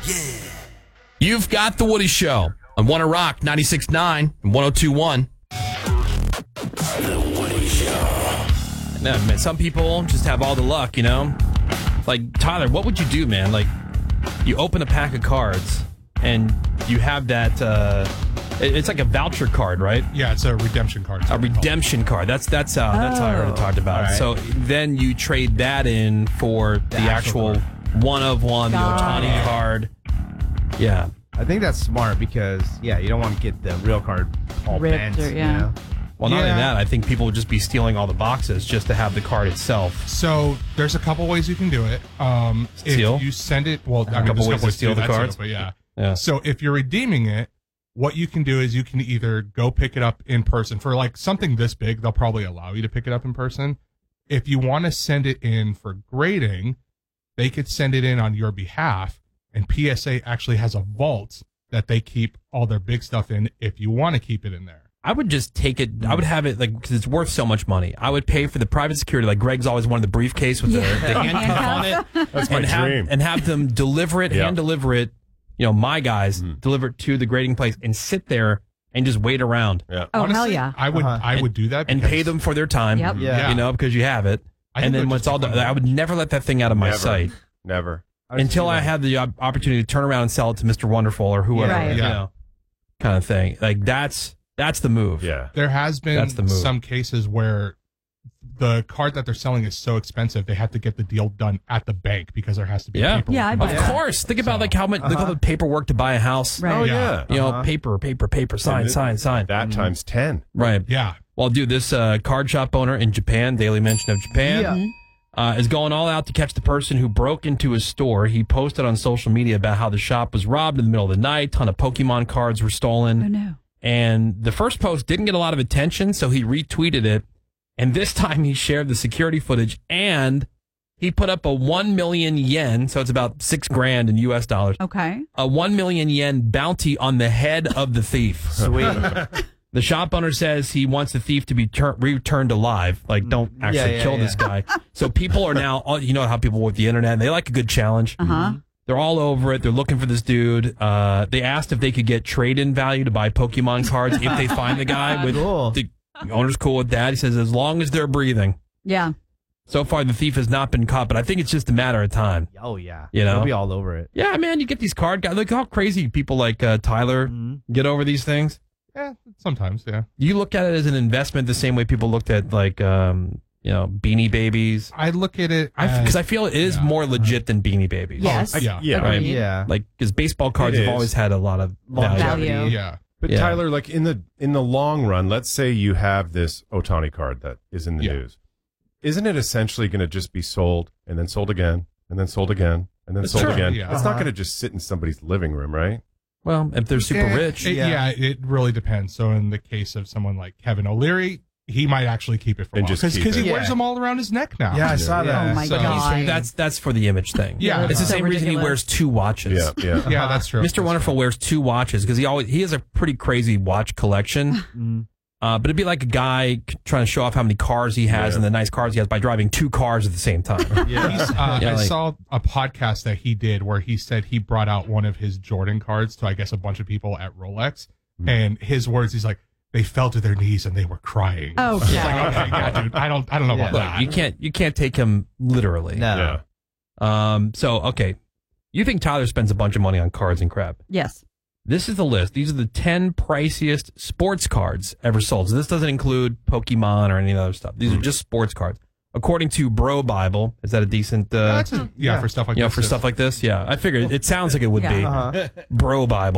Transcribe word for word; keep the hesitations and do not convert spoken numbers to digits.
Yeah. You've got The Woody Show on One Rock ninety-six point nine and one oh two point one. The Woody Show. No, man, some people just have all the luck, you know? Like, Tyler, what would you do, man? Like, you open a pack of cards and you have that, uh, it- it's like a voucher card, right? Yeah, it's a redemption card. A redemption card. That's that's how that's how I heard it talked about. All right. So then you trade that in for the, actual actual, one of one, the Got Ohtani it. card. Yeah. I think that's smart because, yeah, you don't want to get the real card all Ripped bent. or- you yeah. know? Well, not only Yeah. that, I think people would just be stealing all the boxes just to have the card itself. So there's a couple ways you can do it. Um, Steal? If you send it, well, I mean, couple there's ways to steal do the that too, cards? but yeah. Yeah. So if you're redeeming it, what you can do is you can either go pick it up in person for like something this big. They'll probably allow you to pick it up in person. If you want to send it in for grading, they could send it in on your behalf. And P S A actually has a vault that they keep all their big stuff in if you want to keep it in there. I would just take it. I would have it like because it's worth so much money. I would pay for the private security. Like Greg's always wanted the briefcase with the, the handcuff on it. That's my and have, dream. and have them deliver it, Yeah. hand deliver it. You know, my guys deliver it to the grading place and sit there and just wait around Yeah. Oh, Honestly, hell yeah. I would Uh-huh. I would do that and because pay them for their time. Yep. Yeah. You know, because you have it. I think And it then would when it's just all be done, fun. I would never let that thing out of my Never. sight Never. I would until see I that. had the op- opportunity to turn around and sell it to Mister Wonderful or whoever. Yeah. Right. You Yeah. know, kind of thing. Like that's that's the move. Yeah. There has been That's the move. some cases where the card that they're selling is so expensive they have to get the deal done at the bank because there has to be Yeah. paperwork. Yeah, I Of bet. Yeah. course. Think about So, like how much look at the paperwork to buy a house. Right. Oh, Yeah. yeah. You know, Uh-huh. paper, paper, paper, sign, And it- sign, sign. That times ten. Right. Yeah. Well, dude, this uh, card shop owner in Japan, Daily Mention of Japan, Yeah. uh, is going all out to catch the person who broke into his store. He posted on social media about how the shop was robbed in the middle of the night. Ton of Pokemon cards were stolen. Oh, no. And the first post didn't get a lot of attention, so he retweeted it. And this time he shared the security footage and he put up a one million yen, so it's about six grand in U S dollars, Okay. a one million yen bounty on the head of the thief. Sweet. The shop owner says he wants the thief to be tur- returned alive. Like, don't actually Yeah, yeah, kill yeah. this guy. So people are now, all- you know how people with the internet, they like a good challenge. Uh huh. They're all over it. They're looking for this dude. Uh, they asked if they could get trade-in value to buy Pokemon cards if they find the guy. With Cool. The owner's cool with that. He says as long as they're breathing. Yeah. So far, the thief has not been caught, but I think it's just a matter of time. Oh, yeah. You know? They'll be all over it. Yeah, man, you get these card guys. Look how crazy people like uh, Tyler get over these things. Yeah, sometimes, yeah. You look at it as an investment the same way people looked at like um, you know Beanie Babies. I look at it Because as, I, feel it is yeah. more legit than Beanie Babies. Yes. yeah. Yeah. Right. Agreed. Yeah. Like because baseball cards It have is. always had a lot of value. Value. Yeah. But Yeah. Tyler, like in the in the long run, let's say you have this Ohtani card that is in the Yeah. news. Isn't it essentially going to just be sold and then sold again and then sold again and then That's sold true. again? Yeah. It's not Uh-huh. going to just sit in somebody's living room, right? Well, if they're super Eh, rich, it- Yeah. yeah. it really depends. So in the case of someone like Kevin O'Leary, he might actually keep it for a And while just keep because he it. wears Yeah. them all around his neck now. Yeah, I saw Yeah. that. Oh, my So- God. that's that's for the image thing. Yeah. it's the So same reason he ridiculous. wears two watches. Yeah, yeah. Yeah, that's true. Mister That's Wonderful wears two watches because he always he has a pretty crazy watch collection. Mm. Uh, but it'd be like a guy c- trying to show off how many cars he has Yeah. and the nice cars he has by driving two cars at the same time. Yeah. He's, uh, Yeah, I like- saw a podcast that he did where he said he brought out one of his Jordan cards to, I guess, a bunch of people at Rolex. Hmm. And his words, he's like, they fell to their knees and they were crying. Oh, It's yeah. like, okay, yeah, dude, I don't, I don't know Yeah. about Look, that. you can't you can't take him literally. No. Yeah. Um. So okay, you think Tyler spends a bunch of money on cards and crap? Yes. This is the list. These are the ten priciest sports cards ever sold. So this doesn't include Pokemon or any other stuff. These are just sports cards. According to Bro Bible, is that a decent? Uh, That's a, yeah, yeah. for stuff like you know, this. for stuff like this, yeah. I figured it sounds like it would Yeah. be Uh-huh. Bro Bible.